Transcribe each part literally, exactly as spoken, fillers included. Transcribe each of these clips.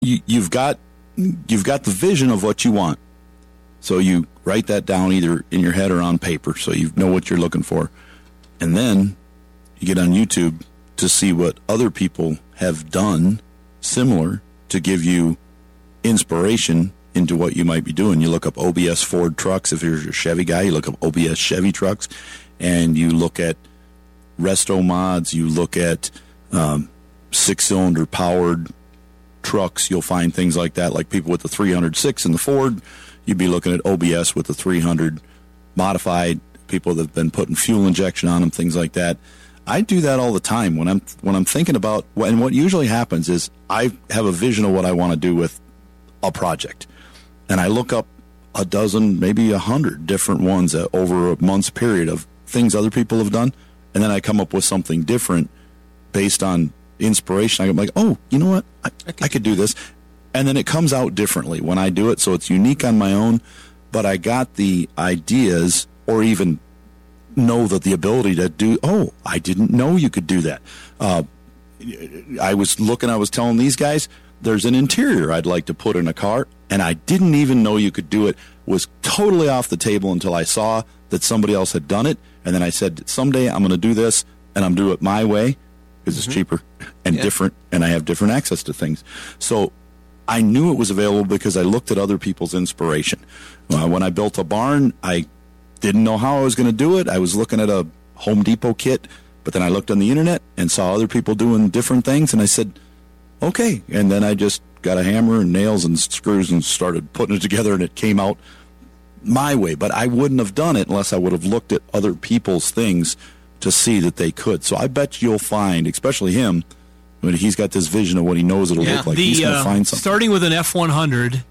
you, you've got you've got the vision of what you want. So you write that down either in your head or on paper so you know what you're looking for. And then you get on YouTube to see what other people have done similar to give you inspiration into what you might be doing. You look up O B S Ford trucks. If you're a Chevy guy, you look up O B S Chevy trucks, and you look at resto mods. You look at um, six-cylinder powered trucks. You'll find things like that, like people with the three hundred six in the Ford. You'd be looking at O B S with the three hundred modified, people that have been putting fuel injection on them, things like that. I do that all the time when I'm when I'm thinking about, and what usually happens is I have a vision of what I want to do with a project, and I look up a dozen, maybe a hundred different ones uh, over a month's period of things other people have done, and then I come up with something different based on inspiration. I'm like, oh, you know what? I, I could do this. And then it comes out differently when I do it, so it's unique on my own, but I got the ideas or even know that the ability to do, oh, I didn't know you could do that. Uh, I was looking, I was telling these guys, there's an interior I'd like to put in a car, and I didn't even know you could do it. Was totally off the table until I saw that somebody else had done it, and then I said, someday I'm going to do this, and I'm doing it my way, because it's mm-hmm. cheaper and yeah. different, and I have different access to things. So I knew it was available because I looked at other people's inspiration. Uh, when I built a barn, I didn't know how I was going to do it. I was looking at a Home Depot kit, but then I looked on the internet and saw other people doing different things, and I said, okay. And then I just got a hammer and nails and screws and started putting it together, and it came out my way. But I wouldn't have done it unless I would have looked at other people's things to see that they could. So I bet you'll find, especially him, when he's got this vision of what he knows it'll yeah, look like, the, he's going to uh, find something. Starting with an F one hundred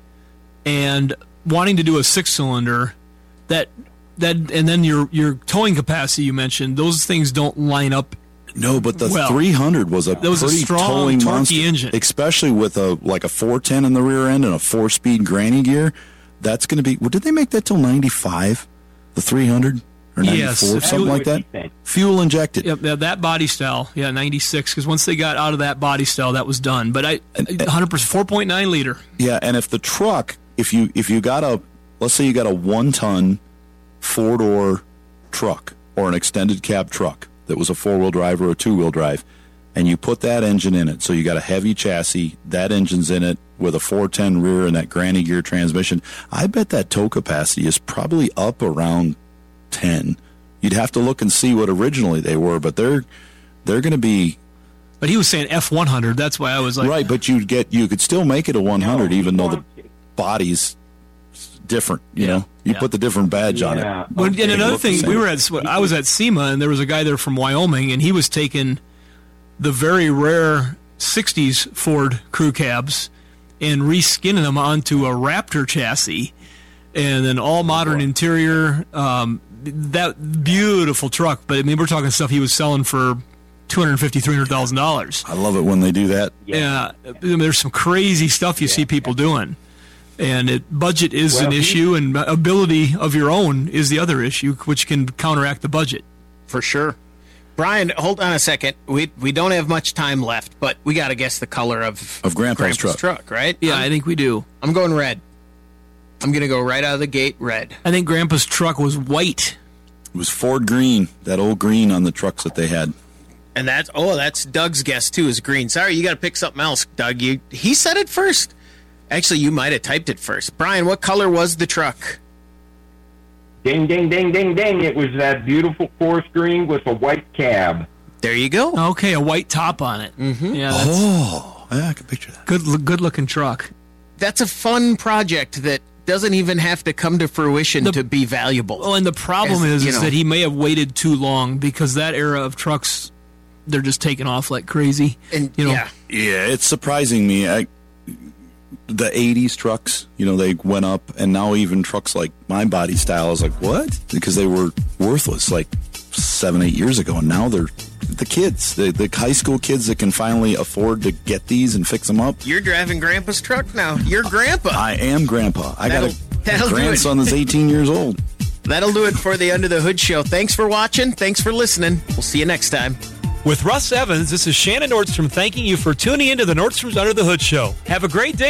and wanting to do a six-cylinder, that that and then your your towing capacity you mentioned, those things don't line up. No, but the well, three hundred was a that was pretty a strong, towing torquey monster, engine, especially with a like a four ten in the rear end and a four-speed granny gear. That's going to be. Well, did they make that till ninety-five? The three hundred or ninety-four, yes, something like that. Fuel injected. Yep, yeah, that body style. Yeah, ninety-six. Because once they got out of that body style, that was done. But I, one hundred percent, four point nine liter. Yeah, and if the truck, if you if you got a, let's say you got a one-ton four-door truck or an extended cab truck that was a four-wheel drive or a two-wheel drive, and you put that engine in it, so you got a heavy chassis, that engine's in it with a four ten rear and that granny gear transmission, I bet that tow capacity is probably up around ten. You'd have to look and see what originally they were, but they're they're going to be. But he was saying F one hundred. That's why I was like, right. But you'd get you could still make it a one hundred, no, even though the body's different. You yeah. know, you yeah. put the different badge yeah. on it. Well, and another thing, we were at I was at SEMA, and there was a guy there from Wyoming, and he was taking the very rare sixties Ford crew cabs and reskinning them onto a Raptor chassis, and then all modern interior. Um, that beautiful truck, but I mean, we're talking stuff he was selling for two hundred fifty thousand dollars, three hundred thousand dollars. I love it when they do that. Yeah, I mean, there's some crazy stuff you yeah. see people doing, and it, budget is well, an issue, and ability of your own is the other issue, which can counteract the budget. For sure. Brian, hold on a second. We we don't have much time left, but we got to guess the color of of Grandpa's, Grandpa's truck. truck, right? Yeah, I'm, I think we do. I'm going red. I'm going to go right out of the gate red. I think Grandpa's truck was white. It was Ford green, that old green on the trucks that they had. And that's, oh, that's Doug's guess, too, is green. Sorry, you got to pick something else, Doug. You, he said it first. Actually, you might have typed it first. Brian, what color was the truck? Ding, ding, ding, ding, ding. It was that beautiful forest green with a white cab. There you go. Okay, a white top on it. Mm-hmm. Yeah, that's oh, yeah, I can picture that. Good, good-looking truck. That's a fun project that doesn't even have to come to fruition the, to be valuable. Well, and the problem As, is, is know. that he may have waited too long, because that era of trucks, they're just taking off like crazy. And you know, yeah, yeah, it's surprising me. I, the eighties trucks, you know, they went up, and now even trucks like my body style is like, what? Because they were worthless like seven, eight years ago, and now they're the kids, the, the high school kids that can finally afford to get these and fix them up. You're driving Grandpa's truck now. You're Grandpa. I am Grandpa. I that'll, got a, a grandson that's eighteen years old. That'll do it for the Under the Hood show. Thanks for watching. Thanks for listening. We'll see you next time. With Russ Evans, this is Shannon Nordstrom thanking you for tuning into the Nordstrom's Under the Hood show. Have a great day.